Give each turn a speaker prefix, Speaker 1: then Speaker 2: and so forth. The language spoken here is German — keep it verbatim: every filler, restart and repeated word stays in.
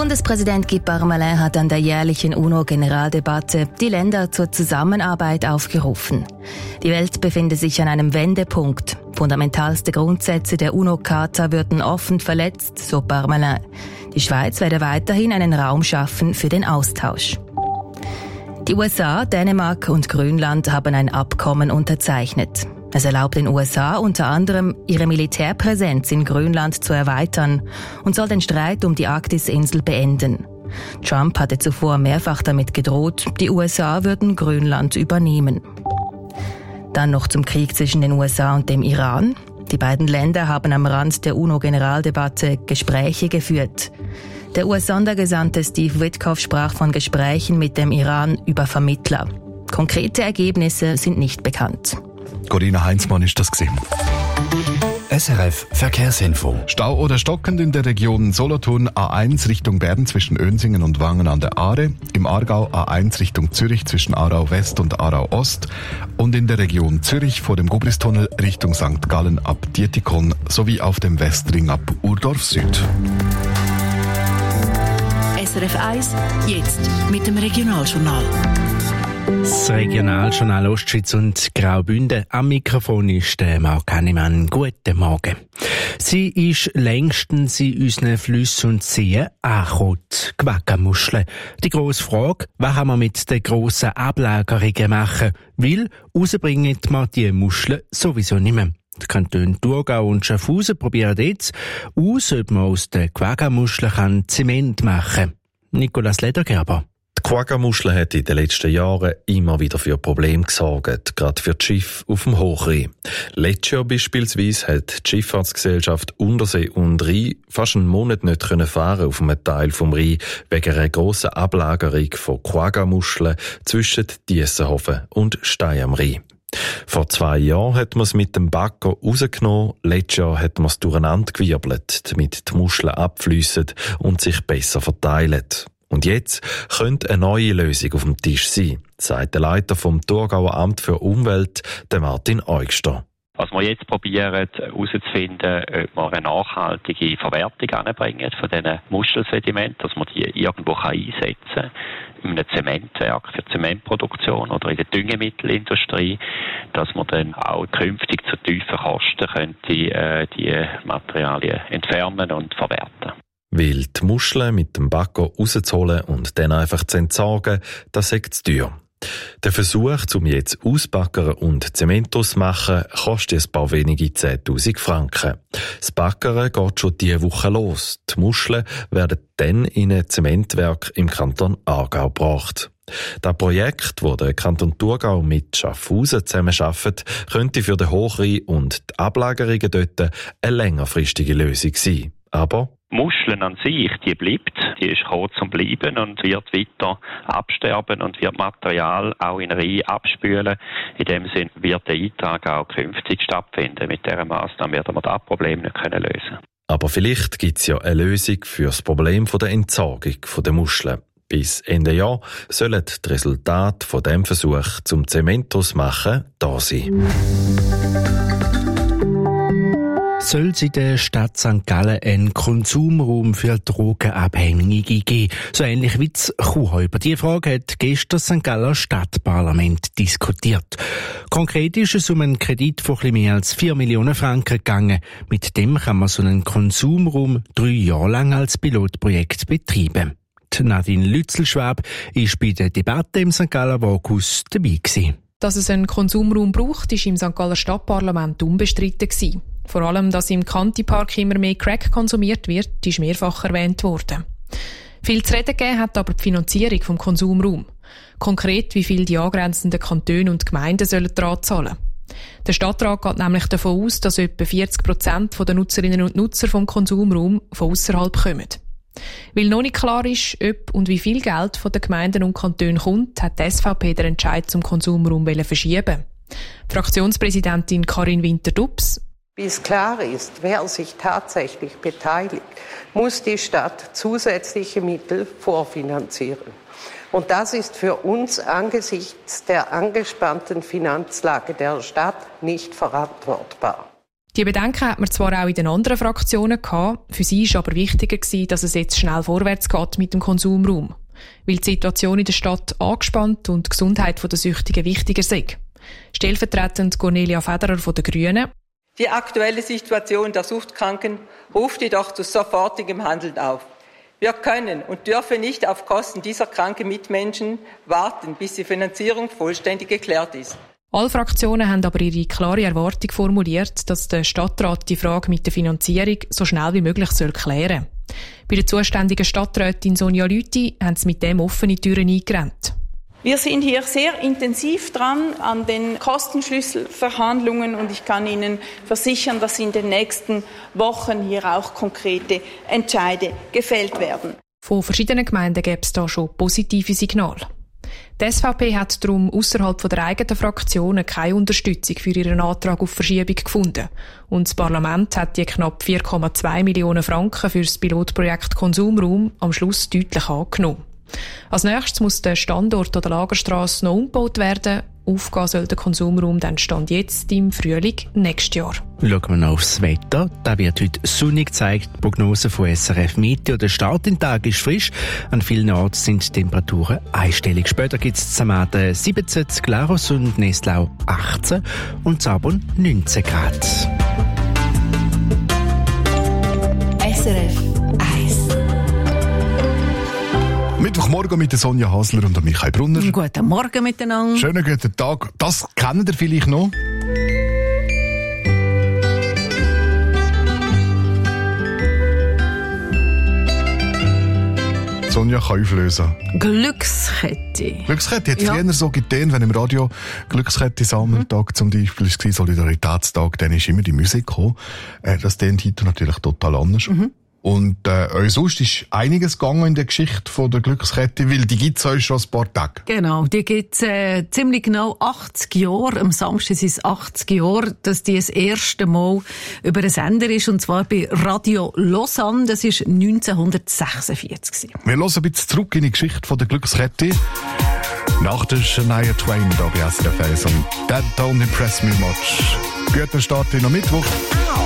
Speaker 1: Bundespräsident Guy Parmelin hat an der jährlichen UNO-Generaldebatte die Länder zur Zusammenarbeit aufgerufen. Die Welt befinde sich an einem Wendepunkt. Fundamentalste Grundsätze der UNO-Charta würden offen verletzt, so Parmelin. Die Schweiz werde weiterhin einen Raum schaffen für den Austausch. Die U S A, Dänemark und Grönland haben ein Abkommen unterzeichnet. Es erlaubt den U S A unter anderem, ihre Militärpräsenz in Grönland zu erweitern und soll den Streit um die Arktisinsel beenden. Trump hatte zuvor mehrfach damit gedroht, die U S A würden Grönland übernehmen. Dann noch zum Krieg zwischen den U S A und dem Iran. Die beiden Länder haben am Rand der UNO-Generaldebatte Gespräche geführt. Der U S-Sondergesandte Steve Witkoff sprach von Gesprächen mit dem Iran über Vermittler. Konkrete Ergebnisse sind nicht bekannt.
Speaker 2: Corinna Heinzmann ist das gewesen.
Speaker 3: S R F Verkehrsinfo.
Speaker 2: Stau oder stockend in der Region Solothurn A eins Richtung Bern zwischen Önsingen und Wangen an der Aare, im Aargau A eins Richtung Zürich zwischen Aarau West und Aarau Ost und in der Region Zürich vor dem Gubristunnel Richtung Sankt Gallen ab Dietikon sowie auf dem Westring ab Urdorf Süd.
Speaker 4: S R F eins, jetzt mit dem Regionaljournal.
Speaker 5: Das Regionaljournal Ostschweiz und Graubünden. Am Mikrofon ist der Marc Hannemann. Guten Morgen. Sie ist längstens in unseren Flüssen und Seen angekommen. Quaggamuscheln. Die grosse Frage, was haben wir mit den grossen Ablagerungen machen? Weil rausbringen wir die Muscheln sowieso nicht mehr. Die Kantone Thurgau und Schaffhausen probieren jetzt aus, ob man aus den Quaggamuscheln Zement machen kann. Nicolas Ledergerber.
Speaker 6: Die Quaggamuschel hat in den letzten Jahren immer wieder für Probleme gesorgt, gerade für die Schiffe auf dem Hochrhein. Letztes Jahr beispielsweise hat die Schifffahrtsgesellschaft Untersee und Rhein fast einen Monat nicht können fahren auf einem Teil vom Rhein wegen einer grossen Ablagerung von Quaggamuscheln zwischen Diessenhofen und Stein am Rhein. Vor zwei Jahren hat man es mit dem Bagger rausgenommen, letztes Jahr hat man es durcheinander gewirbelt, damit die Muscheln abfliessen und sich besser verteilen. Und jetzt könnte eine neue Lösung auf dem Tisch sein, sagt der Leiter vom Thurgauer Amt für Umwelt, der Martin Eugster.
Speaker 7: Was wir jetzt probieren herauszufinden, ob wir eine nachhaltige Verwertung anbringen von diesen Muschelsedimenten, dass man die irgendwo einsetzen kann, in einem Zementwerk für Zementproduktion oder in der Düngemittelindustrie, dass man dann auch künftig zu tiefen Kosten könnte, äh, die Materialien entfernen und verwerten.
Speaker 6: Weil die Muscheln mit dem Bagger rauszuholen und dann einfach zu entsorgen, das ist zu teuer. Der Versuch, um jetzt ausbaggern und Zement auszumachen, kostet ein paar wenige zehntausend Franken. Das Baggern geht schon diese Woche los. Die Muscheln werden dann in ein Zementwerk im Kanton Aargau gebracht. Das Projekt, das der Kanton Thurgau mit Schaffhausen zusammenarbeitet, könnte für den Hochrhein und die Ablagerungen dort eine längerfristige Lösung sein. Aber
Speaker 7: Muscheln an sich, die bleibt, die ist gekommen zum Bleiben und wird weiter absterben und wird Material auch in Rhein abspülen. In dem Sinn wird der Eintrag auch künftig stattfinden. Mit dieser Massnahme werden wir das Problem nicht können lösen.
Speaker 6: Aber vielleicht gibt es ja eine Lösung für das Problem der Entsorgung der Muscheln. Bis Ende Jahr sollen die Resultate von diesem Versuch zum Zementos machen da sein.
Speaker 5: Soll es in der Stadt Sankt Gallen einen Konsumraum für Drogenabhängige geben? So ähnlich wie das Kuhhäuser. Über diese Frage hat gestern das Sankt Galler Stadtparlament diskutiert. Konkret ist es um einen Kredit von etwas mehr als vier Millionen Franken gegangen. Mit dem kann man so einen Konsumraum drei Jahre lang als Pilotprojekt betreiben. Die Nadine Lützelschwab ist bei der Debatte im Sankt Galler Vagus dabei gewesen.
Speaker 8: Dass es einen Konsumraum braucht, ist im Sankt Galler Stadtparlament unbestritten gewesen. Vor allem, dass im Kantipark immer mehr Crack konsumiert wird, ist mehrfach erwähnt worden. Viel zu reden gegeben hat aber die Finanzierung vom Konsumraum. Konkret, wie viel die angrenzenden Kantone und Gemeinden sollen daran zahlen. Der Stadtrat geht nämlich davon aus, dass etwa vierzig Prozent der Nutzerinnen und Nutzer vom Konsumraum von ausserhalb kommen. Weil noch nicht klar ist, ob und wie viel Geld von den Gemeinden und Kantonen kommt, hat die S V P den Entscheid zum Konsumraum verschieben. Fraktionspräsidentin Karin Winter-Dubs:
Speaker 9: Bis klar ist, wer sich tatsächlich beteiligt, muss die Stadt zusätzliche Mittel vorfinanzieren. Und das ist für uns angesichts der angespannten Finanzlage der Stadt nicht verantwortbar.
Speaker 8: Die Bedenken hat man zwar auch in den anderen Fraktionen gehabt, für sie war aber wichtiger gewesen, dass es jetzt schnell vorwärts geht mit dem Konsumraum. Weil die Situation in der Stadt angespannt und die Gesundheit der Süchtigen wichtiger ist. Stellvertretend Cornelia Federer von den Grünen.
Speaker 10: Die aktuelle Situation der Suchtkranken ruft jedoch zu sofortigem Handeln auf. Wir können und dürfen nicht auf Kosten dieser kranken Mitmenschen warten, bis die Finanzierung vollständig geklärt ist.
Speaker 8: Alle Fraktionen haben aber ihre klare Erwartung formuliert, dass der Stadtrat die Frage mit der Finanzierung so schnell wie möglich soll klären soll. Bei der zuständigen Stadträtin Sonja Lüthi haben sie mit dem offene Türen eingerannt.
Speaker 11: Wir sind hier sehr intensiv dran an den Kostenschlüsselverhandlungen und ich kann Ihnen versichern, dass in den nächsten Wochen hier auch konkrete Entscheide gefällt werden.
Speaker 8: Von verschiedenen Gemeinden gäbe es da schon positive Signale. Die S V P hat darum ausserhalb der eigenen Fraktionen keine Unterstützung für ihren Antrag auf Verschiebung gefunden. Und das Parlament hat die knapp vier Komma zwei Millionen Franken für das Pilotprojekt Konsumraum am Schluss deutlich angenommen. Als nächstes muss der Standort an der Lagerstrasse noch umgebaut werden. Aufgehen soll der Konsumraum dann Stand jetzt im Frühling nächstes Jahr.
Speaker 5: Schauen wir noch aufs Wetter. Da wird heute sonnig gezeigt. Die Prognose von S R F Meteo. Der Start in den Tag ist frisch. An vielen Orten sind die Temperaturen einstellig. Später gibt es Zamaden siebzehn, Glarus und Nestlau achtzehn und Zabon neunzehn Grad.
Speaker 4: S R F eins.
Speaker 2: Mittwochmorgen mit der Sonja Hasler und Michael Brunner.
Speaker 12: Guten Morgen miteinander.
Speaker 2: Schönen guten Tag. Das kennt ihr vielleicht noch. Sonja kann auflösen.
Speaker 12: Glückskette.
Speaker 2: Glückskette hat es
Speaker 12: Ja.
Speaker 2: früher so getan, wenn im Radio Glückskette-Sammeltag mhm. zum Beispiel war, Solidaritätstag, dann ist immer die Musik gekommen. Äh, das klingt heute natürlich total anders. Mhm. Und äh, sonst ist einiges gegangen in der Geschichte von der Glückskette, weil die gibt es euch schon ein paar Tage.
Speaker 12: Genau, die gibt es äh, ziemlich genau achtzig Jahre. Am Samstag sind es achtzig Jahre, dass die das erste Mal über einen Sender ist, und zwar bei Radio Lausanne. Das war neunzehnhundertsechsundvierzig.
Speaker 2: Wir hören ein bisschen zurück in die Geschichte von der Glückskette. Nach der Shania Twain da bei S R F eins und That Don't Impress Me Much. Guten Start in den Mittwoch.